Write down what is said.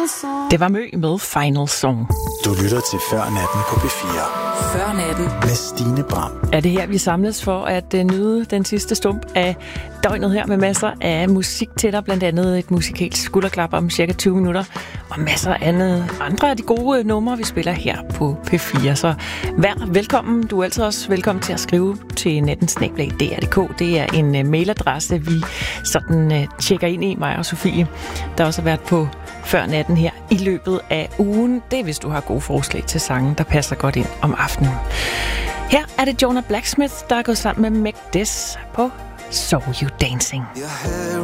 Det var Mø med Final Song. Du lytter til Før Natten på P4. Før Natten med Stine Bram. Er det her, vi samles for at nyde den sidste stump af døgnet her med masser af musik til dig, blandt andet et musikalsk skulderklap om cirka 20 minutter, og masser af andre af de gode numre, vi spiller her på P4. Så vær velkommen. Du er altid også velkommen til at skrive til nattensnabel@dr.dk. Det er en mailadresse, vi sådan tjekker ind i, mig og Sofie, der også har været på Før Natten her i løbet af ugen. Det er, hvis du har gode forslag til sange, der passer godt ind om aftenen. Her er det Jonah Blacksmith, der er gået sammen med Meg Des på So You Dancing. Your hair